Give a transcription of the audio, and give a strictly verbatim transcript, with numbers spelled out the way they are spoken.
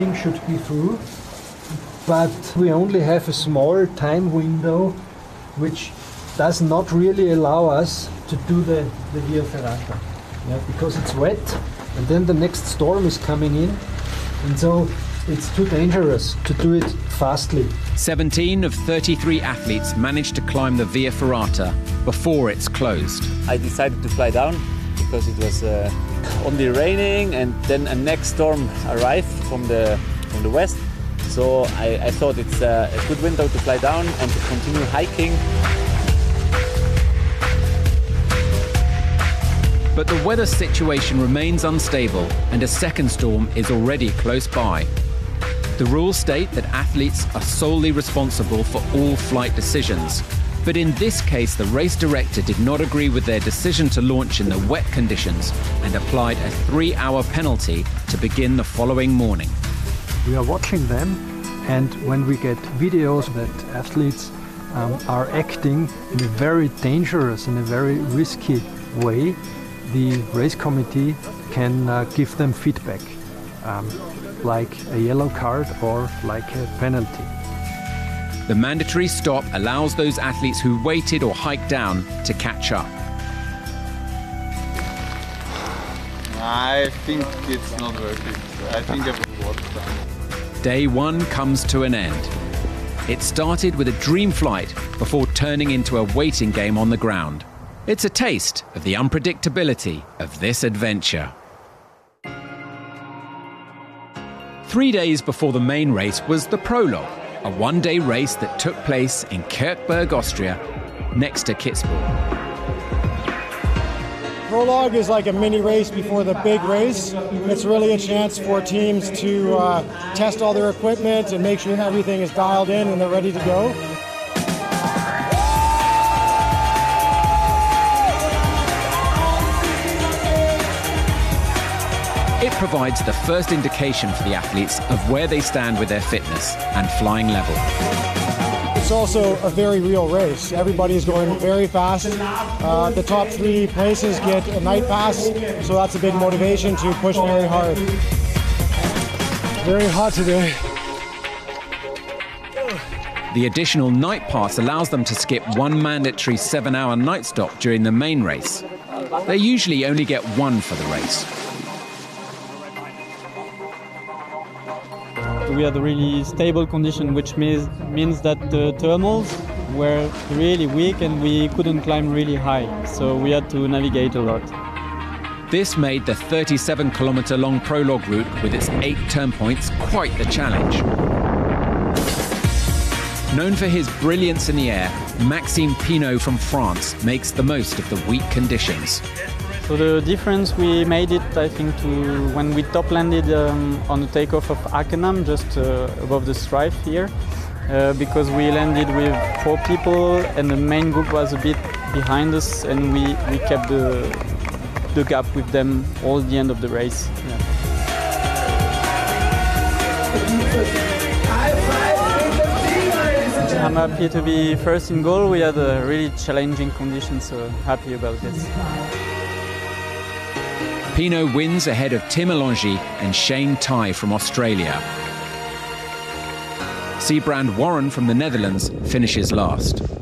should be through, but we only have a small time window which does not really allow us to do the, the Via Ferrata, yeah, because it's wet and then the next storm is coming in, and so it's too dangerous to do it fastly. seventeen of thirty-three athletes managed to climb the Via Ferrata before it's closed. I decided to fly down because it was uh, only raining, and then a next storm arrived from the from the west. So I, I thought it's uh, a good window to fly down and to continue hiking. But the weather situation remains unstable and a second storm is already close by. The rules state that athletes are solely responsible for all flight decisions. But in this case, the race director did not agree with their decision to launch in the wet conditions and applied a three-hour penalty to begin the following morning. We are watching them, and when we get videos that athletes um, are acting in a very dangerous and a very risky way, the race committee can uh, give them feedback, um, like a yellow card or like a penalty. The mandatory stop allows those athletes who waited or hiked down to catch up. I think it's not worth it. I think I will walk down. Day one comes to an end. It started with a dream flight before turning into a waiting game on the ground. It's a taste of the unpredictability of this adventure. Three days before the main race was the prologue, a one-day race that took place in Kirchberg, Austria, next to Kitzbühel. Prologue is like a mini race before the big race. It's really a chance for teams to uh, test all their equipment and make sure everything is dialed in and they're ready to go. It provides the first indication for the athletes of where they stand with their fitness and flying level. It's also a very real race. Everybody is going very fast. Uh, the top three places get a night pass, so that's a big motivation to push very hard. Very hot today. The additional night pass allows them to skip one mandatory seven-hour night stop during the main race. They usually only get one for the race. We had a really stable condition, which means, means that the thermals were really weak and we couldn't climb really high, so we had to navigate a lot. This made the thirty-seven kilometre long prologue route with its eight turn points quite the challenge. Known for his brilliance in the air, Maxime Pinault from France makes the most of the weak conditions. So the difference, we made it, I think, to when we top landed um, on the takeoff of Akenam, just uh, above the stripe here, uh, because we landed with four people and the main group was a bit behind us, and we, we kept the, the gap with them all the end of the race. Yeah. I'm happy to be first in goal. We had a really challenging condition, so happy about this. Pinault wins ahead of Tim Alongi and Shane Tai from Australia. Siebrand Warren from the Netherlands finishes last.